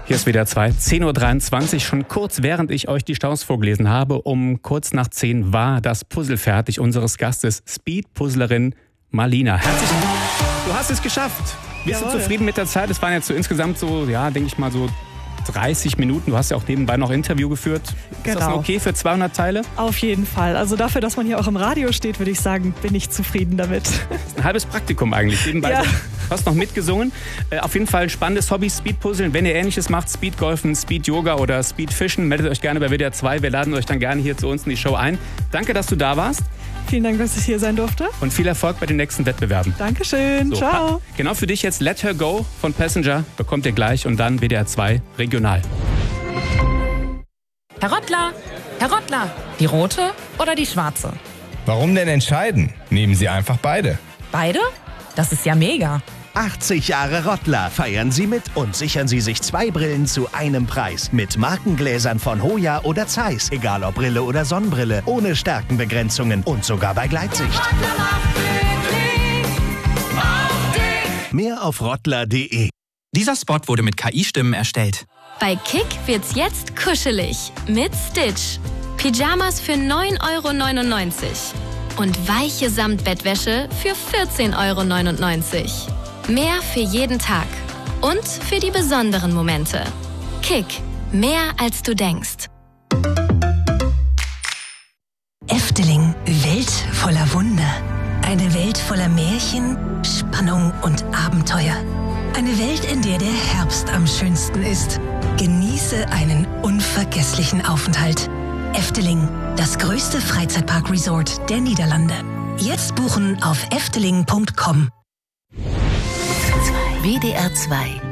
Hier ist WDR 2, 10.23 Uhr, schon kurz während ich euch die Staus vorgelesen habe. Um kurz nach 10 war das Puzzle fertig unseres Gastes, Speed-Puzzlerin Marlina. Herzlich, du hast es geschafft. Bist du zufrieden mit der Zeit? Es waren jetzt so insgesamt so, ja, denke ich mal so 30 Minuten. Du hast ja auch nebenbei noch Interview geführt. Ist das okay für 200 Teile? Auf jeden Fall. Also dafür, dass man hier auch im Radio steht, würde ich sagen, bin ich zufrieden damit. Das ist ein halbes Praktikum eigentlich. Nebenbei hast noch mitgesungen. Auf jeden Fall ein spannendes Hobby, Speedpuzzeln. Wenn ihr Ähnliches macht, Speedgolfen, Speed-Yoga oder Speedfischen, meldet euch gerne bei WDR 2. Wir laden euch dann gerne hier zu uns in die Show ein. Danke, dass du da warst. Vielen Dank, dass ich hier sein durfte. Und viel Erfolg bei den nächsten Wettbewerben. Dankeschön. So, ciao. Genau für dich jetzt Let Her Go von Passenger. Bekommt ihr gleich und dann WDR 2 regional. Herr Rottler, die rote oder die schwarze? Warum denn entscheiden? Nehmen Sie einfach beide. Beide? Das ist ja mega. 80 Jahre Rottler feiern Sie mit und sichern Sie sich 2 Brillen zu einem Preis. Mit Markengläsern von Hoya oder Zeiss. Egal ob Brille oder Sonnenbrille. Ohne Stärkenbegrenzungen und sogar bei Gleitsicht. Mehr auf rottler.de. Dieser Spot wurde mit KI-Stimmen erstellt. Bei Kick wird's jetzt kuschelig mit Stitch. Pyjamas für 9,99 € und weiche Samtbettwäsche für 14,99 €. Mehr für jeden Tag und für die besonderen Momente. Kick, mehr als du denkst. Efteling, Welt voller Wunder. Eine Welt voller Märchen, Spannung und Abenteuer. Eine Welt, in der der Herbst am schönsten ist. Genieße einen unvergesslichen Aufenthalt. Efteling, das größte Freizeitpark-Resort der Niederlande. Jetzt buchen auf efteling.com. WDR 2